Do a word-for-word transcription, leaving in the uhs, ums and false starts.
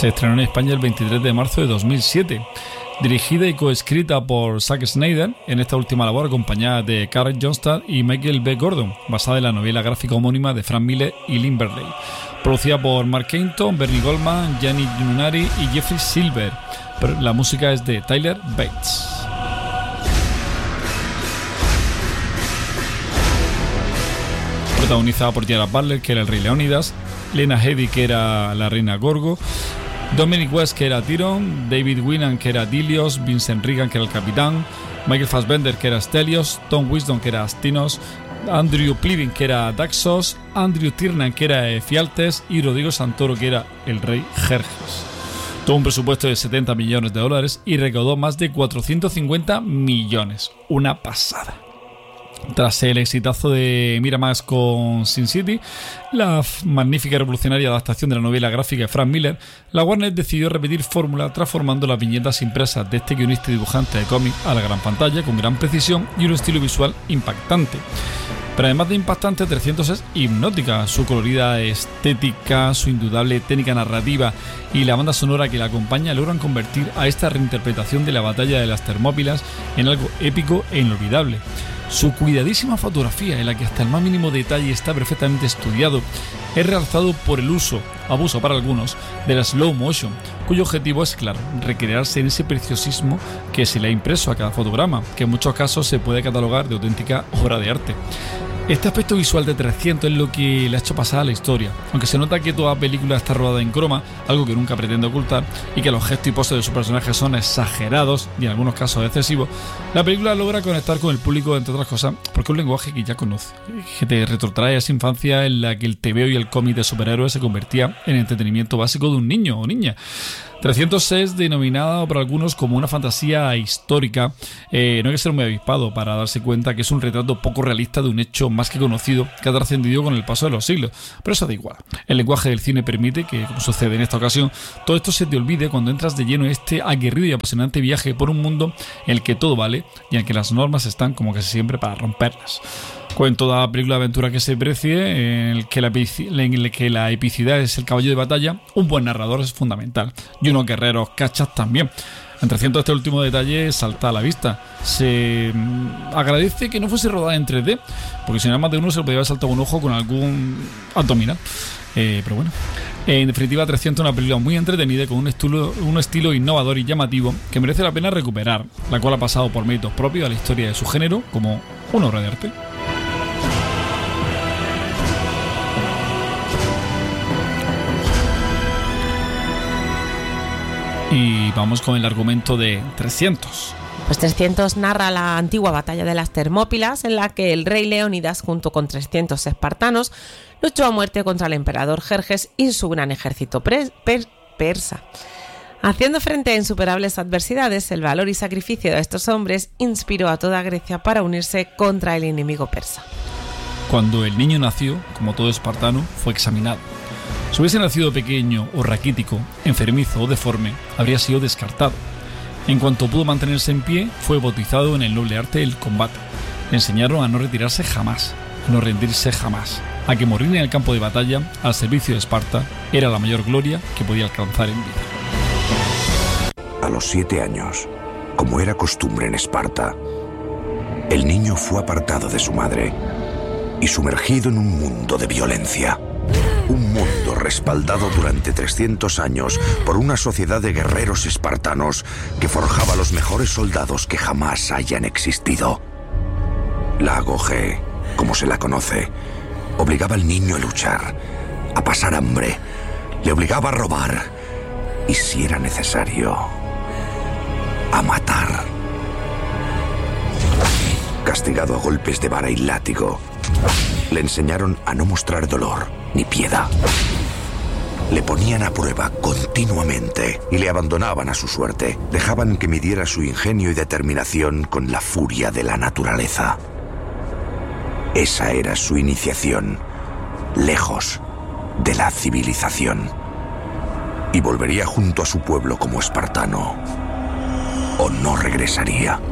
Se estrenó en España el veintitrés de marzo de dos mil siete. Dirigida y coescrita por Zack Snyder, en esta última labor acompañada de Karen Johnstad y Michael B. Gordon, basada en la novela gráfica homónima de Frank Miller y Lynn Burnley. Producida por Mark Keaton, Bernie Goldman, Gianni Nunari y Jeffrey Silver. Pero la música es de Tyler Bates. Protagonizada por Gerard Butler, que era el rey Leónidas, Lena Headey, que era la reina Gorgo, Dominic West, que era Tyrion, David Winnan, que era Dilios, Vincent Regan, que era el capitán, Michael Fassbender, que era Stelios, Tom Wisdom, que era Astinos, Andrew Plivin, que era Daxos, Andrew Tiernan, que era Efialtes, y Rodrigo Santoro, que era el rey Jerjes. Tuvo un presupuesto de setenta millones de dólares y recaudó más de cuatrocientos cincuenta millones. Una pasada. Tras el exitazo de Miramax con Sin City, la magnífica y revolucionaria adaptación de la novela gráfica de Frank Miller, la Warner decidió repetir fórmula transformando las viñetas impresas de este guionista y dibujante de cómic a la gran pantalla con gran precisión y un estilo visual impactante. Pero además de impactante, trescientos es hipnótica. Su colorida estética, su indudable técnica narrativa y la banda sonora que la acompaña logran convertir a esta reinterpretación de la batalla de las Termópilas en algo épico e inolvidable. Su cuidadísima fotografía, en la que hasta el más mínimo detalle está perfectamente estudiado, es realzado por el uso, abuso para algunos, de la slow motion, cuyo objetivo es, claro, recrearse en ese preciosismo que se le ha impreso a cada fotograma, que en muchos casos se puede catalogar de auténtica obra de arte. Este aspecto visual de trescientos es lo que le ha hecho pasar a la historia, aunque se nota que toda película está rodada en croma, algo que nunca pretende ocultar, y que los gestos y poses de sus personajes son exagerados y en algunos casos excesivos. La película logra conectar con el público, entre otras cosas, porque es un lenguaje que ya conoce, que te retrotrae a esa infancia en la que el tebeo y el cómic de superhéroes se convertía en entretenimiento básico de un niño o niña. trescientos es denominada por algunos como una fantasía histórica. Eh, no hay que ser muy avispado para darse cuenta que es un retrato poco realista de un hecho más que conocido que ha trascendido con el paso de los siglos, pero eso da igual. El lenguaje del cine permite que, como sucede en esta ocasión, todo esto se te olvide cuando entras de lleno en este aguerrido y apasionante viaje por un mundo en el que todo vale y en el que las normas están como casi siempre para romperlas. En toda película de aventura que se precie, en el que, la, en el que la epicidad es el caballo de batalla, un buen narrador es fundamental, y unos guerreros cachas también. En trescientos este último detalle salta a la vista. Se agradece que no fuese rodada en tres D, porque si no más de uno se le podría haber saltado un ojo con algún abdominal. Eh, pero bueno, en definitiva, trescientos es una película muy entretenida con un estilo, un estilo innovador y llamativo que merece la pena recuperar, la cual ha pasado por méritos propios a la historia de su género como una obra de arte. Y vamos con el argumento de trescientos. Pues trescientos narra la antigua batalla de las Termópilas, en la que el rey Leónidas, junto con trescientos espartanos, luchó a muerte contra el emperador Jerjes y su gran ejército per- per- persa. Haciendo frente a insuperables adversidades, el valor y sacrificio de estos hombres inspiró a toda Grecia para unirse contra el enemigo persa. Cuando el niño nació, como todo espartano, fue examinado. Si hubiese nacido pequeño o raquítico, enfermizo o deforme, habría sido descartado. En cuanto pudo mantenerse en pie, fue bautizado en el noble arte del combate. Le enseñaron a no retirarse jamás, a no rendirse jamás, a que morir en el campo de batalla, al servicio de Esparta, era la mayor gloria que podía alcanzar en vida. A los siete años, como era costumbre en Esparta, el niño fue apartado de su madre y sumergido en un mundo de violencia. Un mundo respaldado durante trescientos años por una sociedad de guerreros espartanos que forjaba los mejores soldados que jamás hayan existido. La Agoge, como se la conoce, obligaba al niño a luchar, a pasar hambre, le obligaba a robar y, si era necesario, a matar. Castigado a golpes de vara y látigo, le enseñaron a no mostrar dolor ni piedad. Le ponían a prueba continuamente y le abandonaban a su suerte. Dejaban que midiera su ingenio y determinación con la furia de la naturaleza. Esa era su iniciación, lejos de la civilización. Y volvería junto a su pueblo como espartano, o no regresaría.